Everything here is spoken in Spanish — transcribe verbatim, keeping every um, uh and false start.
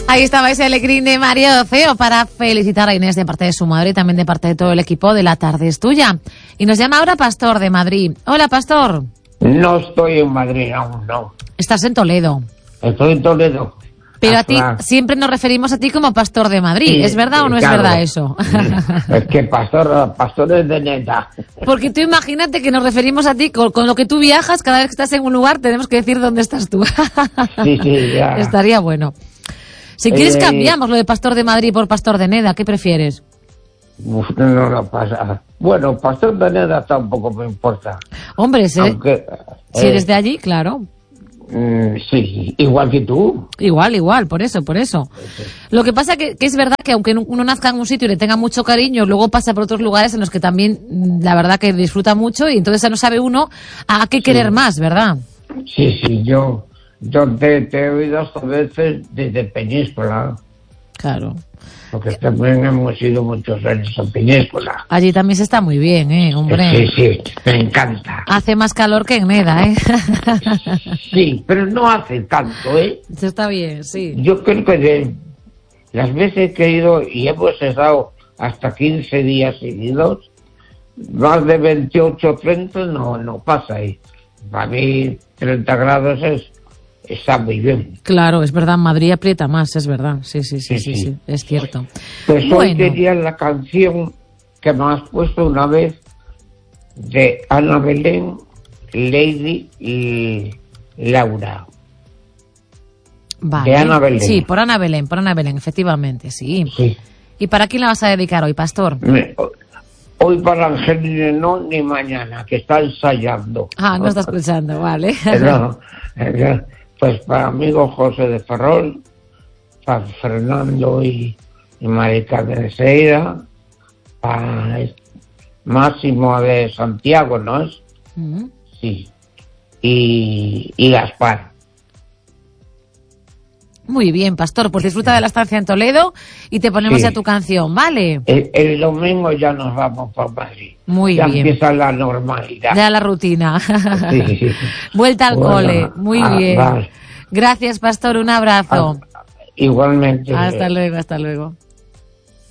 Ahí estaba ese alegrín de Mario Ceo para felicitar a Inés de parte de su madre y también de parte de todo el equipo de La Tarde es Tuya. Y nos llama ahora Pastor de Madrid. Hola, Pastor. No estoy en Madrid aún, no. Estás en Toledo. Estoy en Toledo. Pero a ti siempre nos referimos a ti como Pastor de Madrid. Sí, ¿Es verdad o no claro. es verdad eso? Es que pastor, pastor es de neta. Porque tú imagínate que nos referimos a ti con, con lo que tú viajas, cada vez que estás en un lugar tenemos que decir dónde estás tú. Sí, sí, ya. Estaría bueno. Si quieres Eh, cambiamos lo de Pastor de Madrid por Pastor de Neda, ¿qué prefieres? Uf, no lo pasa. Bueno, pastor de neta tampoco me importa. Hombre, si, Aunque, si eh, eres de allí, claro. Mm, sí, igual que tú. Igual, igual, por eso, por eso. Lo que pasa que, que es verdad que aunque uno nazca en un sitio y le tenga mucho cariño, luego pasa por otros lugares en los que también, la verdad que disfruta mucho y entonces ya no sabe uno a qué querer más, ¿verdad? Sí, sí, yo, yo te, te he oído hasta veces desde Peñíscola, Claro. porque también hemos ido muchos años a Peñíscola. Allí también se está muy bien, ¿eh, hombre? Sí, sí, me encanta. Hace más calor que en Neda, ¿eh? Sí, pero no hace tanto, ¿eh? Eso está bien, sí. Yo creo que de las veces que he ido, y hemos estado hasta quince días seguidos, más de veintiocho, treinta no, no pasa ahí. Para mí treinta grados es, está muy bien. Claro, es verdad, Madrid aprieta más, es verdad. Sí, sí, sí, sí, Sí, sí. sí, es cierto. Pues hoy Bueno. quería la canción que me has puesto una vez de Ana Belén, Lady y Laura. Vale. De Ana Belén. Sí, por Ana Belén, por Ana Belén, efectivamente, sí. Sí. ¿Y para quién la vas a dedicar hoy, Pastor? Me- hoy para Angelina no, ni mañana, que está ensayando. Ah, no está escuchando, vale. No, eh, pues para amigo José de Ferrol, para Fernando y, y Marica de Seira, para Máximo de Santiago, ¿no es? Mm. Sí. Y, y Gaspar. Muy bien, Pastor, pues disfruta de la estancia en Toledo y te ponemos Sí. ya tu canción, ¿vale? El, el domingo ya nos vamos para Madrid. Muy ya bien. empieza la normalidad. Ya la rutina. Sí, sí. Vuelta al Bueno, cole, muy ah, bien. vale. Gracias, Pastor, un abrazo. Ah, igualmente. Hasta luego, hasta luego.